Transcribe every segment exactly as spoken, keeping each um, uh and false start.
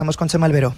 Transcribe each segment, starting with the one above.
Estamos con Chema Albero.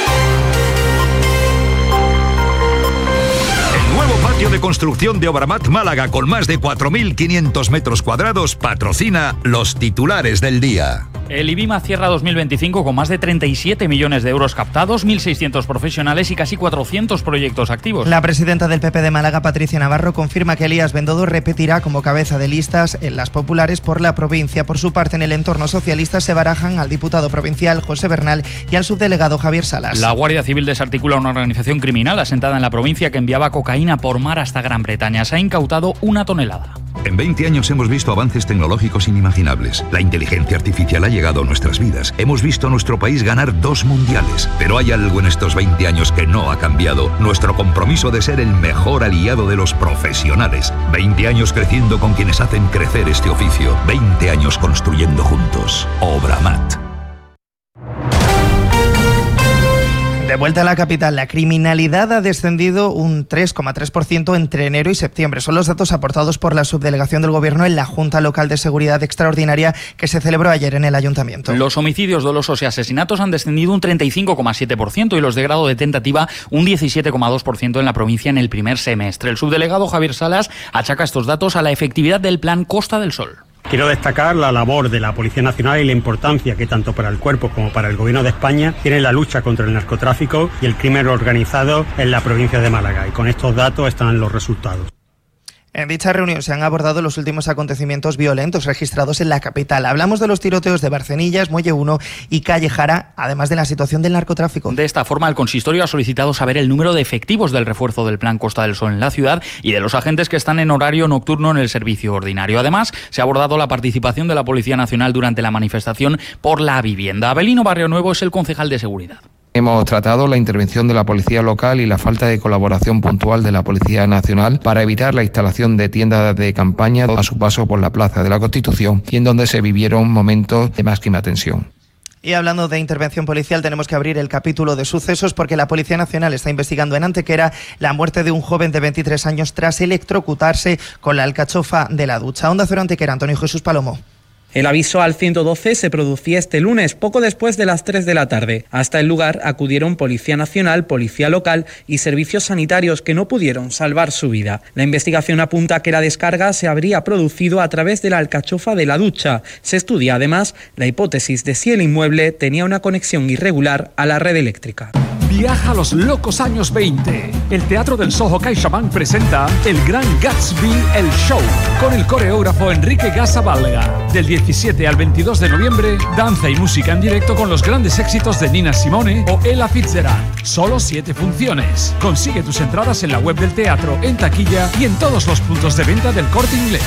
Nuevo patio de construcción de Obramat Málaga con más de cuatro mil quinientos metros cuadrados patrocina los titulares del día. El IBIMA cierra dos mil veinticinco con más de treinta y siete millones de euros captados, mil seiscientos profesionales y casi cuatrocientos proyectos activos. La presidenta del P P de Málaga, Patricia Navarro, confirma que Elías Bendodo repetirá como cabeza de listas en las populares por la provincia. Por su parte, en el entorno socialista se barajan al diputado provincial José Bernal y al subdelegado Javier Salas. La Guardia Civil desarticula una organización criminal asentada en la provincia que enviaba cocaína por mar hasta Gran Bretaña. Se ha incautado una tonelada. En veinte años hemos visto avances tecnológicos inimaginables. La inteligencia artificial ha llegado a nuestras vidas. Hemos visto a nuestro país ganar dos mundiales. Pero hay algo en estos veinte años que no ha cambiado. Nuestro compromiso de ser el mejor aliado de los profesionales. veinte años creciendo con quienes hacen crecer este oficio. veinte años construyendo juntos. Obramat. De vuelta a la capital, la criminalidad ha descendido un tres coma tres por ciento entre enero y septiembre. Son los datos aportados por la subdelegación del Gobierno en la Junta Local de Seguridad Extraordinaria que se celebró ayer en el Ayuntamiento. Los homicidios dolosos y asesinatos han descendido un treinta y cinco coma siete por ciento y los de grado de tentativa un diecisiete coma dos por ciento en la provincia en el primer semestre. El subdelegado Javier Salas achaca estos datos a la efectividad del Plan Costa del Sol. Quiero destacar la labor de la Policía Nacional y la importancia que tanto para el cuerpo como para el Gobierno de España tiene la lucha contra el narcotráfico y el crimen organizado en la provincia de Málaga. Y con estos datos están los resultados. En dicha reunión se han abordado los últimos acontecimientos violentos registrados en la capital. Hablamos de los tiroteos de Barcenillas, Muelle uno y Calle Jara, además de la situación del narcotráfico. De esta forma, el consistorio ha solicitado saber el número de efectivos del refuerzo del Plan Costa del Sol en la ciudad y de los agentes que están en horario nocturno en el servicio ordinario. Además, se ha abordado la participación de la Policía Nacional durante la manifestación por la vivienda. Abelino Barrio Nuevo es el concejal de seguridad. Hemos tratado la intervención de la Policía Local y la falta de colaboración puntual de la Policía Nacional para evitar la instalación de tiendas de campaña a su paso por la Plaza de la Constitución y en donde se vivieron momentos de máxima tensión. Y hablando de intervención policial, tenemos que abrir el capítulo de sucesos porque la Policía Nacional está investigando en Antequera la muerte de un joven de veintitrés años tras electrocutarse con la alcachofa de la ducha. Onda Cero Antequera, Antonio Jesús Palomo. El aviso al ciento doce se producía este lunes, poco después de las tres de la tarde. Hasta el lugar acudieron Policía Nacional, Policía Local y servicios sanitarios que no pudieron salvar su vida. La investigación apunta que la descarga se habría producido a través de la alcachofa de la ducha. Se estudia además la hipótesis de si el inmueble tenía una conexión irregular a la red eléctrica. Viaja a los locos años veinte. El Teatro del Soho CaixaBank presenta El Gran Gatsby, el show, con el coreógrafo Enrique Gasabalga. Del diecisiete al veintidós de noviembre, danza y música en directo con los grandes éxitos de Nina Simone o Ella Fitzgerald. Solo siete funciones. Consigue tus entradas en la web del teatro, en taquilla y en todos los puntos de venta del Corte Inglés.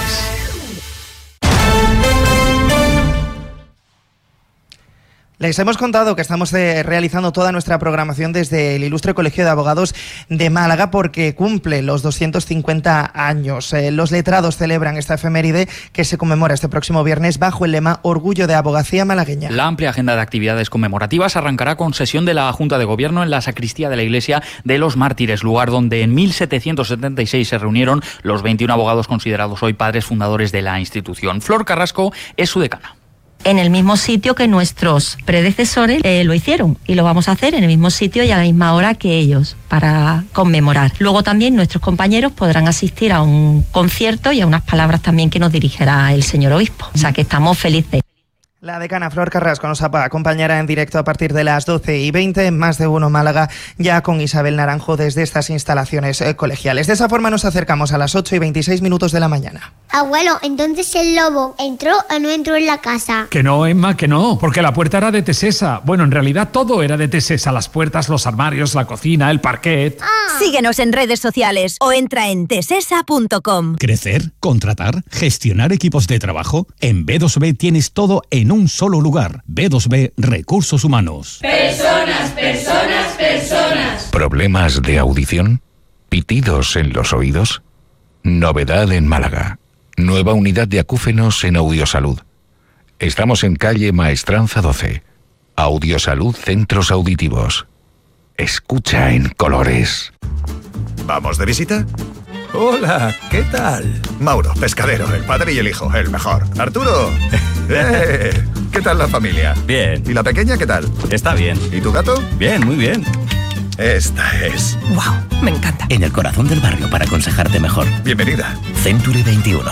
Les hemos contado que estamos eh, realizando toda nuestra programación desde el Ilustre Colegio de Abogados de Málaga porque cumple los doscientos cincuenta años. Eh, los letrados celebran esta efeméride que se conmemora este próximo viernes bajo el lema Orgullo de Abogacía Malagueña. La amplia agenda de actividades conmemorativas arrancará con sesión de la Junta de Gobierno en la sacristía de la Iglesia de los Mártires, lugar donde en mil setecientos setenta y seis se reunieron los veintiún abogados considerados hoy padres fundadores de la institución. Flor Carrasco es su decana. En el mismo sitio que nuestros predecesores eh, lo hicieron y lo vamos a hacer en el mismo sitio y a la misma hora que ellos para conmemorar. Luego también nuestros compañeros podrán asistir a un concierto y a unas palabras también que nos dirigirá el señor obispo. O sea que estamos felices. La decana Flor Carrasco nos acompañará en directo a partir de las doce y veinte en Más de Uno Málaga, ya con Isabel Naranjo desde estas instalaciones eh, colegiales. De esa forma nos acercamos a las ocho y veintiséis minutos de la mañana. Abuelo, entonces el lobo entró o no entró en la casa. Que no, Emma, que no, porque la puerta era de Tesesa. Bueno, en realidad todo era de Tesesa, las puertas, los armarios, la cocina, el parquet. Ah. Síguenos en redes sociales o entra en tesesa punto com. Crecer, contratar, gestionar equipos de trabajo. En B dos B tienes todo en un solo lugar. B dos B Recursos Humanos. Personas, personas, personas. ¿Problemas de audición? ¿Pitidos en los oídos? Novedad en Málaga. Nueva unidad de acúfenos en Audiosalud. Estamos en calle Maestranza doce. Audiosalud Centros Auditivos. Escucha en colores. ¿Vamos de visita? Hola, ¿qué tal? Mauro, pescadero, el padre y el hijo, el mejor. Arturo, ¡eh! ¿Qué tal la familia? Bien. ¿Y la pequeña qué tal? Está bien. ¿Y tu gato? Bien, muy bien. Esta es. ¡Wow! Me encanta. En el corazón del barrio para aconsejarte mejor. Bienvenida. Century veintiuno.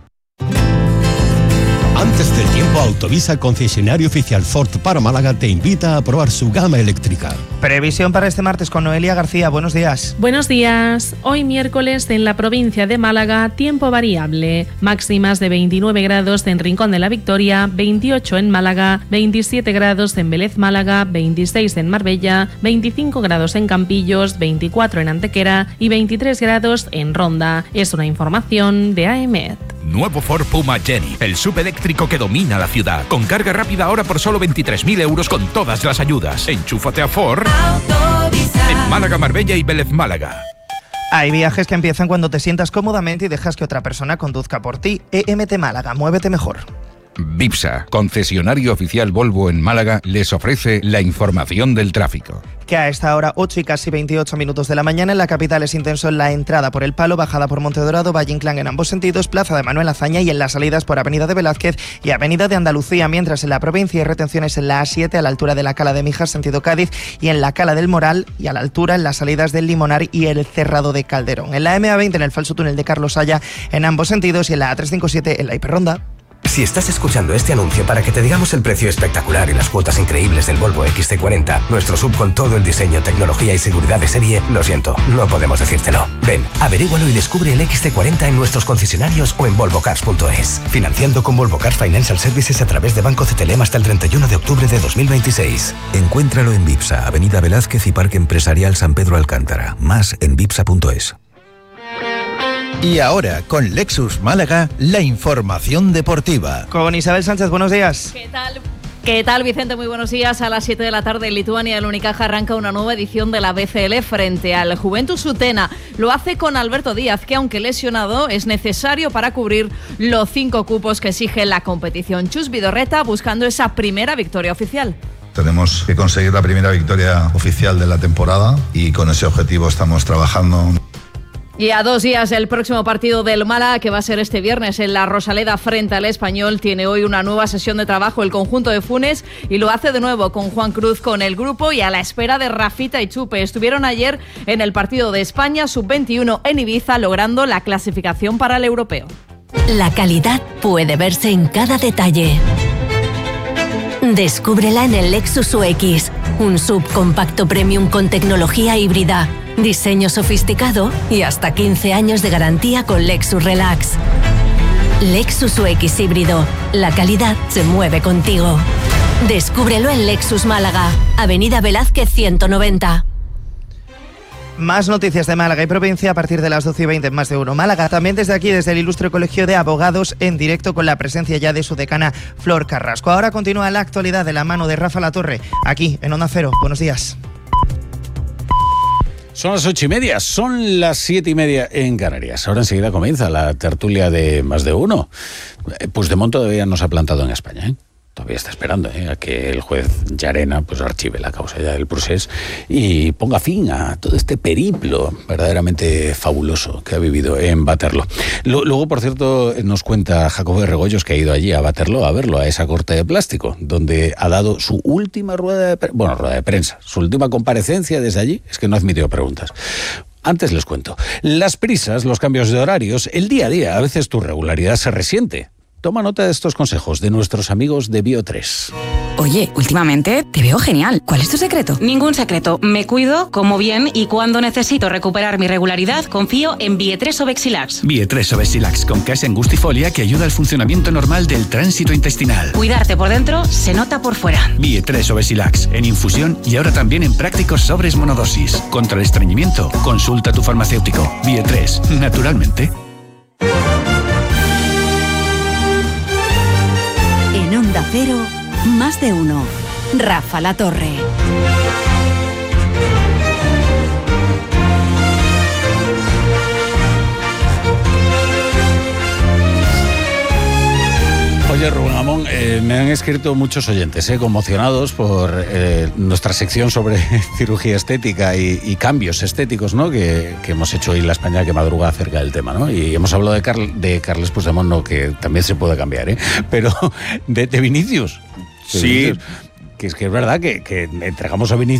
Antes del tiempo, Autovisa, concesionario oficial Ford para Málaga, te invita a probar su gama eléctrica. Previsión para este martes con Noelia García. Buenos días. Buenos días. Hoy miércoles en la provincia de Málaga, tiempo variable. Máximas de veintinueve grados en Rincón de la Victoria, veintiocho en Málaga, veintisiete grados en Vélez Málaga, veintiséis en Marbella, veinticinco grados en Campillos, veinticuatro en Antequera y veintitrés grados en Ronda. Es una información de A E M E T. Nuevo Ford Puma Jenny, el sub eléctrico que domina la ciudad. Con carga rápida ahora por solo veintitrés mil euros con todas las ayudas. Enchúfate a Ford en Málaga, Marbella y Vélez Málaga. Hay viajes que empiezan cuando te sientas cómodamente y dejas que otra persona conduzca por ti. E M T Málaga, muévete mejor. Vipsa, concesionario oficial Volvo en Málaga, les ofrece la información del tráfico. Que a esta hora, ocho y casi veintiocho minutos de la mañana, en la capital es intenso en la entrada por El Palo, bajada por Montedorado, Valle Inclán en ambos sentidos, Plaza de Manuel Azaña y en las salidas por Avenida de Velázquez y Avenida de Andalucía, mientras en la provincia hay retenciones en la A siete a la altura de la Cala de Mijas, sentido Cádiz, y en la Cala del Moral y a la altura en las salidas del Limonar y el Cerrado de Calderón. En la M A veinte en el falso túnel de Carlos Haya en ambos sentidos y en la A trescientos cincuenta y siete en la Hiperronda. Si estás escuchando este anuncio para que te digamos el precio espectacular y las cuotas increíbles del Volvo X C cuarenta, nuestro sub con todo el diseño, tecnología y seguridad de serie, lo siento, no podemos decírtelo. Ven, averígualo y descubre el X C cuarenta en nuestros concesionarios o en volvo cars punto es. Financiando con Volvo Cars Financial Services a través de Banco Cetelem hasta el treinta y uno de octubre de dos mil veintiséis. Encuéntralo en Vipsa, Avenida Velázquez y Parque Empresarial San Pedro Alcántara. Más en vipsa punto es. Y ahora, con Lexus Málaga, la información deportiva. Con Isabel Sánchez, buenos días. ¿Qué tal? ¿Qué tal, Vicente? Muy buenos días. A las siete de la tarde en Lituania, el Unicaja arranca una nueva edición de la B C L frente al Juventus Utena. Lo hace con Alberto Díaz, que aunque lesionado, es necesario para cubrir los cinco cupos que exige la competición. Chus Vidorreta buscando esa primera victoria oficial. Tenemos que conseguir la primera victoria oficial de la temporada y con ese objetivo estamos trabajando. Y a dos días del próximo partido del Málaga, que va a ser este viernes en la Rosaleda frente al Español, tiene hoy una nueva sesión de trabajo el conjunto de Funes y lo hace de nuevo con Juan Cruz con el grupo y a la espera de Rafita y Chupe. Estuvieron ayer en el partido de España sub veintiuno en Ibiza logrando la clasificación para el europeo. La calidad puede verse en cada detalle. Descúbrela en el Lexus U X, un subcompacto premium con tecnología híbrida, diseño sofisticado y hasta quince años de garantía con Lexus Relax. Lexus U X híbrido, la calidad se mueve contigo. Descúbrelo en Lexus Málaga, Avenida Velázquez ciento noventa. Más noticias de Málaga y provincia a partir de las doce y veinte en Más de Uno. Málaga también desde aquí, desde el Ilustre Colegio de Abogados, en directo con la presencia ya de su decana Flor Carrasco. Ahora continúa la actualidad de la mano de Rafa Latorre, aquí en Onda Cero. Buenos días. Son las ocho y media, son las siete y media en Canarias. Ahora enseguida comienza la tertulia de Más de Uno. Puigdemont todavía no se ha plantado en España, ¿eh? Todavía está esperando ¿eh? a que el juez Llarena pues archive la causa ya del procés y ponga fin a todo este periplo verdaderamente fabuloso que ha vivido en Waterloo. Luego, por cierto, nos cuenta Jacobo de Regoyos que ha ido allí a Waterloo a verlo, a esa corte de plástico, donde ha dado su última rueda de prensa, bueno, rueda de prensa, su última comparecencia desde allí, es que no ha admitido preguntas. Antes les cuento, las prisas, los cambios de horarios, el día a día, a veces tu regularidad se resiente. Toma nota de estos consejos de nuestros amigos de Bio tres. Oye, últimamente te veo genial. ¿Cuál es tu secreto? Ningún secreto. Me cuido, como bien y cuando necesito recuperar mi regularidad, confío en Bio tres Obexilax. Bio tres Obexilax con case angustifolia que ayuda al funcionamiento normal del tránsito intestinal. Cuidarte por dentro se nota por fuera. Bio tres Obexilax en infusión y ahora también en prácticos sobres monodosis. Contra el estreñimiento, consulta a tu farmacéutico. Bio tres, naturalmente. En Onda Cero, Más de Uno. Rafa Latorre. Oye, Rubén Amón, eh, me han escrito muchos oyentes eh, conmocionados por eh, nuestra sección sobre cirugía estética y, y cambios estéticos, ¿no? que, que hemos hecho hoy en La España que madruga acerca del tema, ¿no? Y hemos hablado de, Carl, de Carles Puigdemont, no, que también se puede cambiar, ¿eh? Pero de, de Vinicius, Sí. Que es que es verdad que, que entregamos a Vinicius